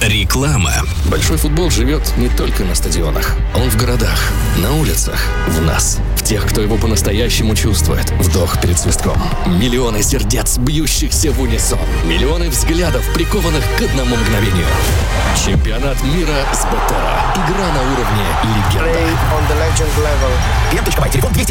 Реклама. Большой футбол живет не только на стадионах. Он в городах, на улицах, в нас. В тех, кто его по-настоящему чувствует. Вдох перед свистком. Миллионы сердец, бьющихся в унисон. Миллионы взглядов, прикованных к одному мгновению. Чемпионат мира с БТРа. Игра на уровне легенда. Play on the legend level. Клиент.бай, телефон 200